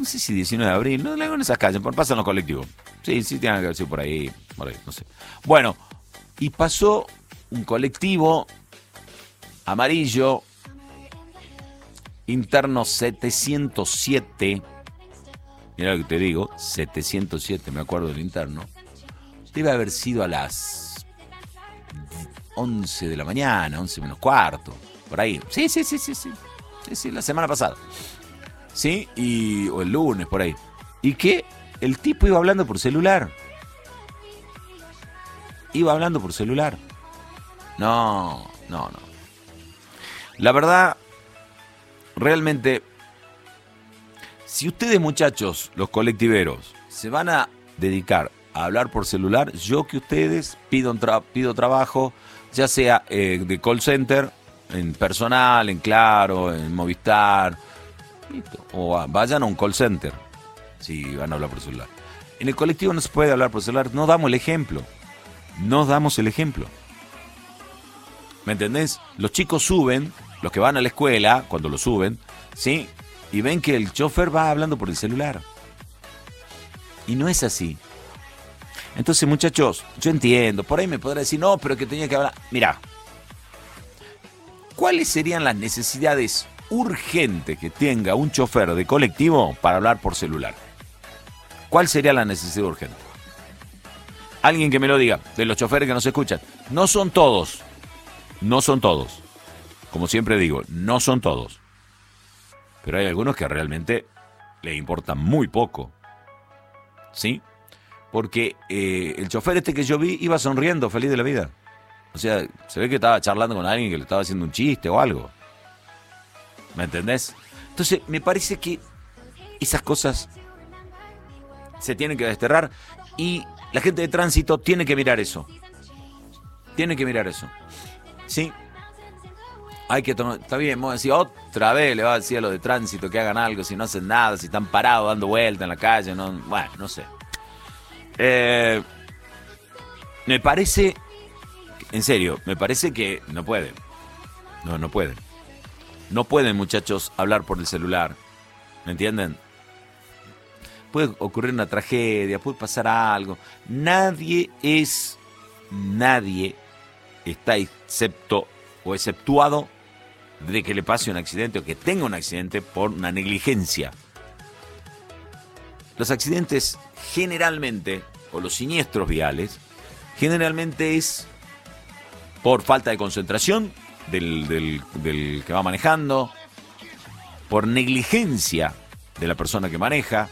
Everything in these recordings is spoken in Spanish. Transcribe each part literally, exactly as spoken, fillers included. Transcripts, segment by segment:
no sé si diecinueve de abril, no, en esas calles, pasan los colectivos. Sí, sí, tienen que haber sido por ahí, por ahí, no sé. Bueno, y pasó un colectivo amarillo, interno setecientos siete, mira lo que te digo, setecientos siete, me acuerdo del interno, debe haber sido a las once de la mañana, once menos cuarto, por ahí. Sí, sí, sí, sí, sí, sí, sí, la semana pasada. Sí, y, o el lunes, por ahí. Y que el tipo iba hablando por celular. Iba hablando por celular. No, no, no. La verdad, realmente, si ustedes, muchachos, los colectiveros, se van a dedicar a hablar por celular, yo que ustedes pido, tra- pido trabajo, ya sea eh, de call center, en personal, en Claro, en Movistar, listo. O a, vayan a un call center si van a hablar por celular. En el colectivo no se puede hablar por celular, no damos el ejemplo. No damos el ejemplo. ¿Me entendés? Los chicos suben, los que van a la escuela, cuando lo suben, ¿sí? Y ven que el chofer va hablando por el celular. Y no es así. Entonces, muchachos, yo entiendo. Por ahí me podrá decir, no, pero que tenía que hablar. Mirá, ¿cuáles serían las necesidades urgentes que tenga un chofer de colectivo para hablar por celular? ¿Cuál sería la necesidad urgente? Alguien que me lo diga, de los choferes que nos escuchan. No son todos. No son todos. Como siempre digo, no son todos. Pero hay algunos que realmente le importan muy poco. ¿Sí? Porque eh, el chofer este que yo vi iba sonriendo, feliz de la vida. O sea, se ve que estaba charlando con alguien que le estaba haciendo un chiste o algo. ¿Me entendés? Entonces, me parece que esas cosas se tienen que desterrar y la gente de tránsito tiene que mirar eso. Tiene que mirar eso. ¿Sí? Hay que tomar... Está bien, vamos a decir otra vez, le va a decir a los de tránsito que hagan algo, si no hacen nada, si están parados dando vueltas en la calle, no, bueno, no sé. Eh, me parece, en serio, me parece que no pueden. No, no pueden. No pueden, muchachos, hablar por el celular. ¿Me entienden? Puede ocurrir una tragedia, puede pasar algo. Nadie es, nadie está excepto o exceptuado de que le pase un accidente o que tenga un accidente por una negligencia. Los accidentes generalmente, o los siniestros viales, generalmente es por falta de concentración del, del, del que va manejando, por negligencia de la persona que maneja.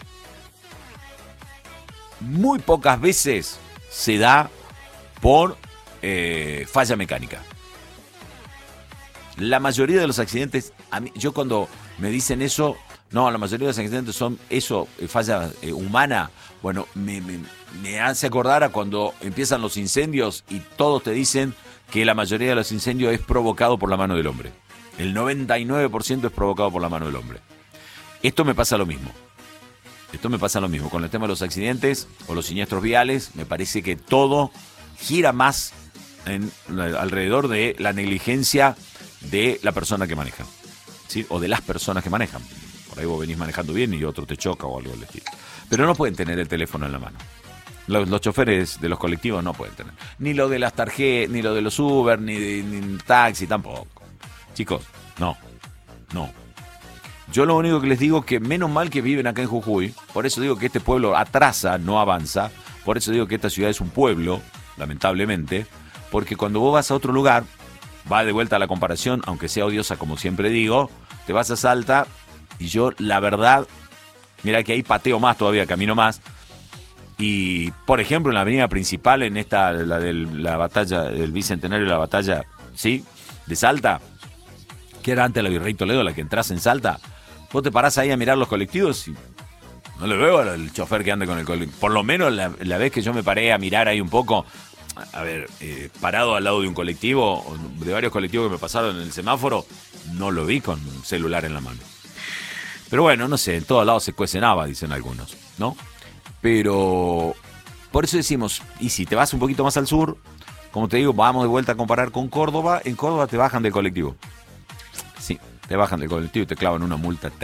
Muy pocas veces se da por eh, falla mecánica. La mayoría de los accidentes, a mí, yo cuando me dicen eso, no, la mayoría de los accidentes son eso, falla eh, humana. Bueno, me, me, me hace acordar a cuando empiezan los incendios y todos te dicen que la mayoría de los incendios es provocado por la mano del hombre. El noventa y nueve por ciento es provocado por la mano del hombre. Esto me pasa lo mismo. Esto me pasa lo mismo. Con el tema de los accidentes o los siniestros viales, me parece que todo gira más en, alrededor de la negligencia de la persona que maneja, ¿sí? O de las personas que manejan. Por ahí vos venís manejando bien y otro te choca o algo del estilo. Pero no pueden tener el teléfono en la mano. Los, los choferes de los colectivos no pueden tener. Ni lo de las tarjetas, ni lo de los Uber, ni, de, ni taxi tampoco. Chicos, no, no. Yo lo único que les digo es que menos mal que viven acá en Jujuy. Por eso digo que este pueblo atrasa, no avanza. Por eso digo que esta ciudad es un pueblo, lamentablemente. Porque cuando vos vas a otro lugar, va de vuelta a la comparación, aunque sea odiosa como siempre digo, te vas a Salta y yo la verdad, mira que ahí pateo más todavía, camino más. Y por ejemplo en la avenida principal, en esta, la de la batalla, del bicentenario de la batalla, ¿sí? De Salta, que era antes la Virrey Toledo, la que entras en Salta, vos te parás ahí a mirar los colectivos y no le veo al chofer que anda con el colectivo. Por lo menos la, la vez que yo me paré a mirar ahí un poco, a ver, eh, parado al lado de un colectivo, de varios colectivos que me pasaron en el semáforo, no lo vi con celular en la mano. Pero bueno, no sé, en todos lados se cuecen habas, dicen algunos, ¿no? Pero por eso decimos, y si te vas un poquito más al sur, como te digo, vamos de vuelta a comparar con Córdoba, en Córdoba te bajan del colectivo. Sí, te bajan del colectivo y te clavan una multa